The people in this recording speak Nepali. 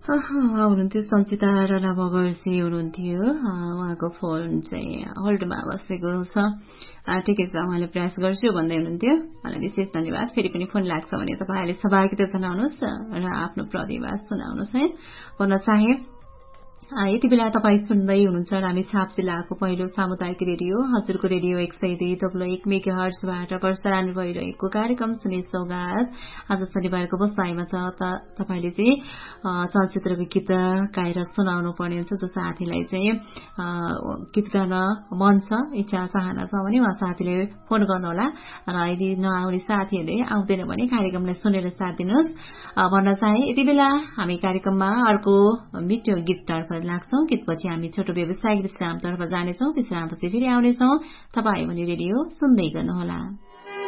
हुनुहुन्थ्यो सञ्चिता राणा मगर्जी हुनुहुन्थ्यो। उहाँको फोन चाहिँ होल्डमा बसेको छ। ठिकै छ, उहाँले प्रयास गर्छु भन्दै हुनुहुन्थ्यो। उहाँलाई विशेष धन्यवाद। फेरि पनि फोन लाग्छ भने तपाईँले सहभागिता जनाउनुहोस् र आफ्नो प्रतिभा सुनाउनुहोस् है भन्न चाहे। यति बेला तपाईँ सुन्दै हुनुहुन्छ रामेछाप जिल्लाको पहिलो सामुदायिक रेडियो हजुरको रेडियो 102.1 मेगाहर्जबाट प्रसारण भइरहेको कार्यक्रम सुने सौगात। आज शनिबारको बसाइमा छ तपाईँले चाहिँ चलचित्रको गीत गाएर सुनाउनु पर्ने हुन्छ। जो साथीलाई चाहिँ गीत गाउन मन छ, इच्छा चाहना छ भने उहाँ साथीले फोन गर्नुहोला र यदि नआउने साथीहरूले आउँदैन भने कार्यक्रमलाई सुनेर साथ दिनुहोस् भन्न चाहे। यति बेला हामी कार्यक्रममा अर्को मिठो गीततर्फ लाग्छौं। गीतपछि हामी छोटो व्यवसायिक विश्रामतर्फ जानेछौं। विश्रामपछि फेरि आउनेछौं। तपाईँ भने रेडियो सुन्दै गर्नुहोला।